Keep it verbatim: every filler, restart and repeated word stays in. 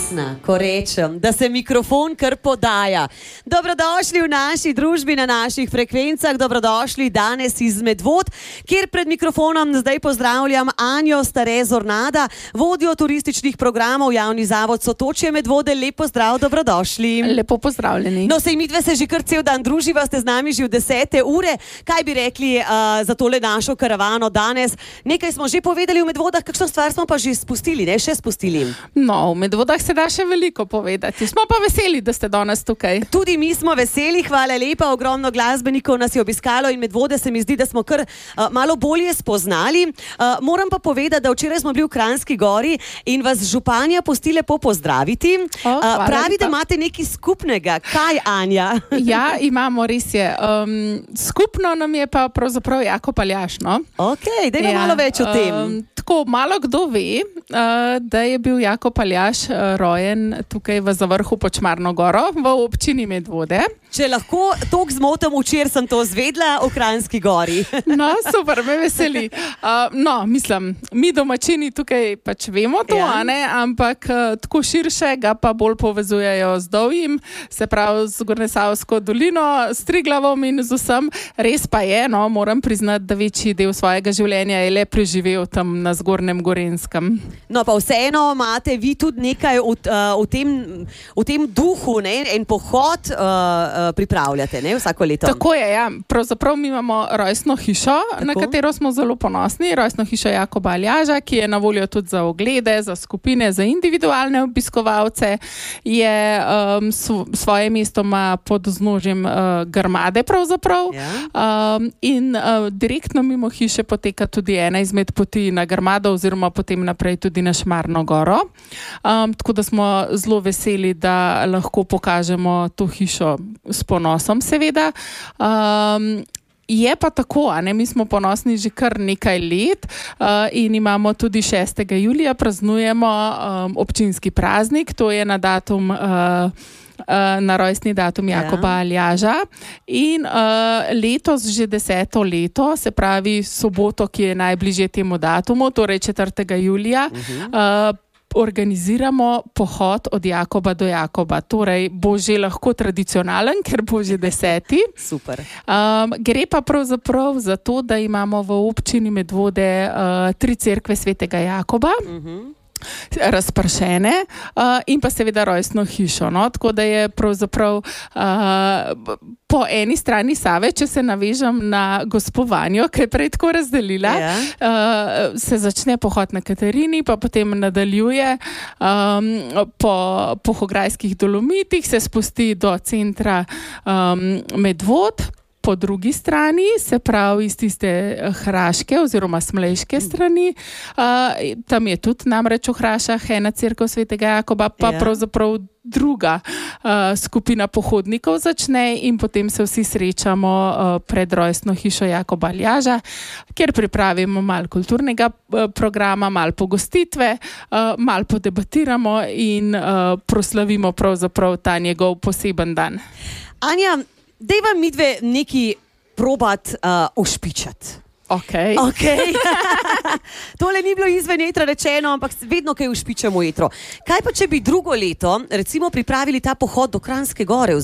Jasna, ko rečem, da se mikrofon kar podaja. Dobrodošli v naši družbi, na naših frekvencah, dobrodošli danes iz Medvod, kjer pred mikrofonom zdaj pozdravljam Anjo Stare-Zornada, vodjo turističnih programov Javni zavod Sotočje Medvode. Lep pozdrav, dobrodošli. Lepo pozdravljeni. No, sej midve se že kar cel dan druživa, ste z nami že v desete ure. Kaj bi rekli uh, za tole našo karavano danes? Nekaj smo že povedali v Medvodah, kakšno stvar smo pa že spustili, ne? Še spustili. No, v Medvodah se da še veliko povedati. Smo pa veseli, da ste danes tukaj. Tudi mi smo veseli, hvala lepa, ogromno glasbenikov nas je obiskalo in Medvode se mi zdi, da smo kar uh, malo bolje spoznali. Uh, moram pa povedati, da včeraj smo bili v Kranjski Gori in vas županja pusti lepo pozdraviti. O, uh, pravi, lepa. da imate nekaj skupnega. Kaj, Anja? Ja, imamo, res je. Um, skupno nam je pa pravzaprav Jakob Aljaž, no? Ok, dajmo ja, malo več o tem. Um, tako, malo kdo ve, uh, da je bil Jakob Aljaž uh, rojen tukaj v Zavrhu pod Šmarno goro v občini Medvode. Če lahko toliko zmotam, včeraj sem to zvedla v Kranjski Gori. No, super, me veseli. Uh, no, mislim, mi domačini tukaj pač vemo to, ja. a ne, ampak uh, tako širše ga pa bolj povezujejo z Dovjim, se pravi z Gornjesavsko dolino, s Triglavom in z vsem. Res pa je, no, moram priznati, da večji del svojega življenja je le preživel tam na Zgornjem Gorenjskem. No, pa vseeno imate vi tudi nekaj v, uh, v, tem, v tem duhu, ne, en pohod uh, pripravljate, ne, vsako leto. Tako je, ja. Pravzaprav mi imamo rojstno hišo, Tako? na katero smo zelo ponosni. Rojstno hišo Jakoba Aljaža, ki je na voljo tudi za oglede, za skupine, za individualne obiskovalce. Je um, svoje mesto ima pod vznožjem uh, Grmade pravzaprav. Ja. Um, in uh, direktno mimo hiše poteka tudi ena izmed poti na Grmado oziroma potem naprej tudi na Šmarno goro. Um, tako da smo zelo veseli, da lahko pokažemo to hišo s ponosom, seveda. Um, je pa tako, a ne, mi smo ponosni že kar nekaj let uh, in imamo tudi šestega julija praznujemo um, občinski praznik, to je na datum uh, na rojstni datum Jakoba ja. Aljaža in uh, letos že deseto leto, se pravi soboto, ki je najbližje temu datumu, torej četrtega julija, uh-huh. uh, organiziramo pohod od Jakoba do Jakoba. Torej bo že lahko tradicionalen, ker bo že deseti. Super. Um, gre pa pravzaprav za to, da imamo v občini Medvode uh, tri cerkve svetega Jakoba. Uh-huh. razpršene uh, in pa seveda rojstno hišo. No? Tako da je pravzaprav uh, po eni strani Save, če se navežem na gospovanje, ki je prej tako razdelila, yeah. uh, se začne pohod na Katarini, pa potem nadaljuje um, po Pohograjskih Dolomitih, se spusti do centra um, Medvod. Po drugi strani, se pravi iz tiste hrvaške oziroma smlejške strani, uh, tam je tudi namreč v Hrašah ena cerkev svetega Jakoba, pa yeah. pravzaprav druga uh, skupina pohodnikov začne in potem se vsi srečamo uh, pred rojstno hišo Jakoba Aljaža, kjer pripravimo malo kulturnega uh, programa, malo pogostitve, uh, malo podebatiramo in uh, proslavimo pravzaprav ta njegov poseben dan. Anja, daj vam midve neki probat uh, ošpičati. Ok. okay. Tole ni bilo izven jetra rečeno, ampak vedno kaj ušpičamo jetro. Kaj pa, če bi drugo leto, recimo, pripravili ta pohod do Kranjske Gore